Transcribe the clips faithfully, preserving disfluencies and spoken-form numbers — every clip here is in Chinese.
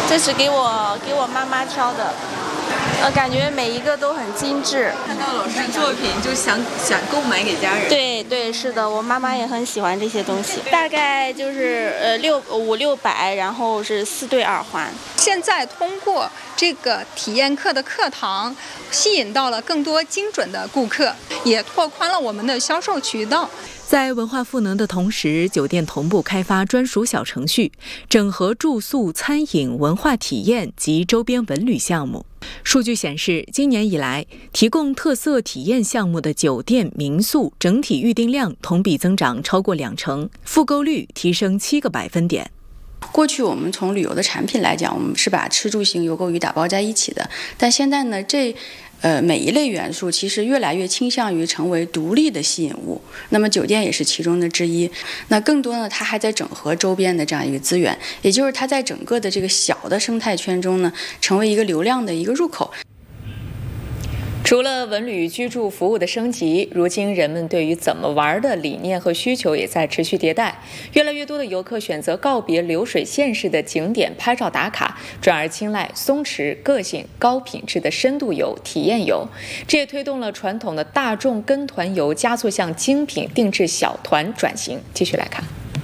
这是给我给我妈妈挑的。呃，感觉每一个都很精致。 看到老师作品就想想购买给家人。 对对，是的，我妈妈也很喜欢这些东西。大概就是呃六五六百，然后是四对耳环。 现在通过这个体验课的课堂，吸引到了更多精准的顾客，也拓宽了我们的销售渠道。 在文化赋能的同时，酒店同步开发专属小程序，整合住宿、餐饮、文化体验及周边文旅项目。数据显示，今年以来，提供特色体验项目的酒店、民宿整体预订量同比增长超过两成，复购率提升七个百分点。 过去我们从旅游的产品来讲，我们是把吃住行游购娱打包在一起的，但现在呢，这呃每一类元素其实越来越倾向于成为独立的吸引物。那么酒店也是其中的之一。那更多呢，它还在整合周边的这样一个资源，也就是它在整个的这个小的生态圈中呢，成为一个流量的一个入口。 除了文旅居住服务的升级，如今人们对于怎么玩的理念和需求也在持续迭代。越来越多的游客选择告别流水线式的景点拍照打卡，转而青睐松弛、个性、高品质的深度游、体验游。这也推动了传统的大众跟团游加速向精品定制小团转型。继续来看。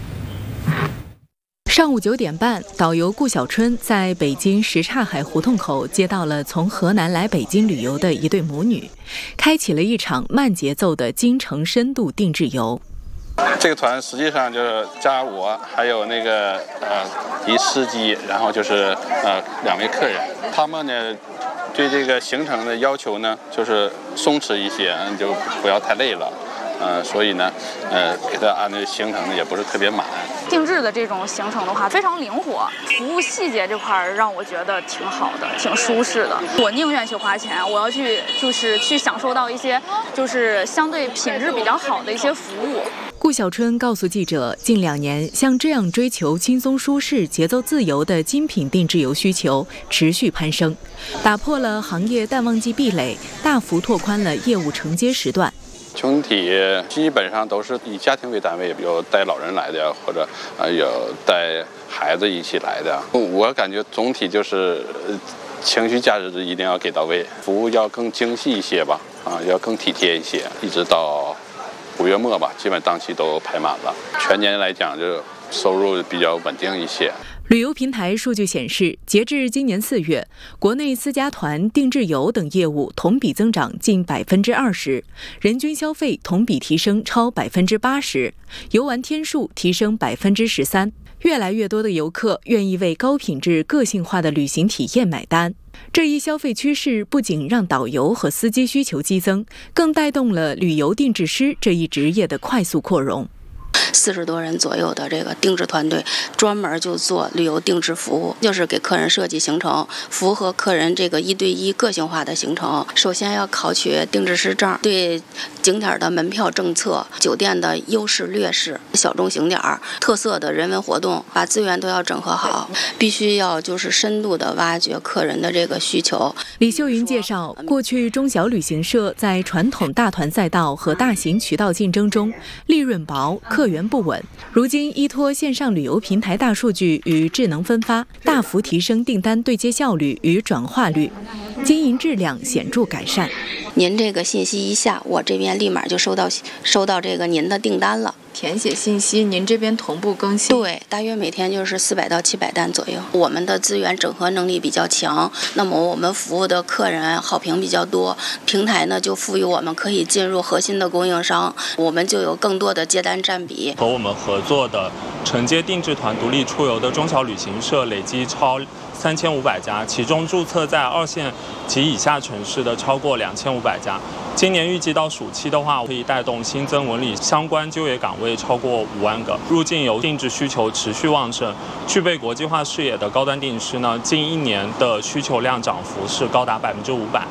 上午九点半，导游顾小春在北京什刹海胡同口接到了从河南来北京旅游的一对母女，开启了一场慢节奏的京城深度定制游。 这个团实际上就是加我，还有那个呃一司机，然后就是呃两位客人，他们呢对这个行程的要求呢就是松弛一些，就不要太累了。呃，所以呢，呃，给他安的行程呢也不是特别满。 定制的这种行程的话，非常灵活，服务细节这块让我觉得挺好的，挺舒适的。我宁愿去花钱，我要去就是去享受到一些就是相对品质比较好的一些服务。 顾小春告诉记者，近两年像这样追求轻松舒适、节奏自由的精品定制游需求持续攀升，打破了行业淡旺季壁垒，大幅拓宽了业务承接时段。 群体基本上都是以家庭为单位，有带老人来的，或者呃有带孩子一起来的。我感觉总体就是情绪价值一定要给到位，服务要更精细一些吧，啊，要更体贴一些。一直到五月末吧，基本档期都排满了。全年来讲，就收入比较稳定一些。 旅游平台数据显示，截至今年四月，国内私家团、定制游等业务同比增长近百分之二十，人均消费同比提升超百分之八十，游玩天数提升百分之十三。越来越多的游客愿意为高品质、个性化的旅行体验买单。这一消费趋势不仅让导游和司机需求激增，更带动了旅游定制师这一职业的快速扩容。 四十多人左右的这个定制团队，专门就做旅游定制服务，就是给客人设计行程，符合客人这个一对一个性化的行程。首先要考取定制师证，对景点的门票政策、酒店的优势劣势、小众景点、特色的人文活动，把资源都要整合好，必须要就是深度的挖掘客人的这个需求。 李秀云介绍，过去中小旅行社在传统大团赛道和大型渠道竞争中，利润薄，客源不稳。如今依托线上旅游平台大数据与智能分发，大幅提升订单对接效率与转化率，经营质量显著改善。 您这个信息一下，我这边立马就收到收到这个您的订单了。 填写信息，您这边同步更新。 对，大约每天就是四百到七百单左右。我们的资源整合能力比较强，那么我们服务的客人好评比较多，平台呢就赋予我们可以进入核心的供应商，我们就有更多的接单占比。 和我们合作的承接定制团独立出游的中小旅行社累计超三千五百家，其中注册在二线及以下城市的超过两千五百家。今年预计到暑期的话，可以带动新增文旅相关就业岗位超过五万个。入境游定制需求持续旺盛，具备国际化视野的高端定制呢，近一年的需求量涨幅是高达百分之五百。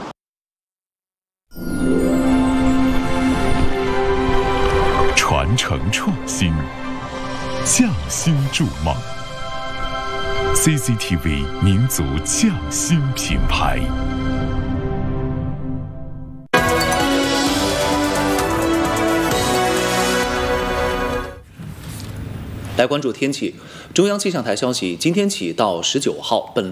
传承创新，匠心筑梦。C C T V 民族匠心品牌。 来关注天气。中央气象台消息，今天起到十九号，本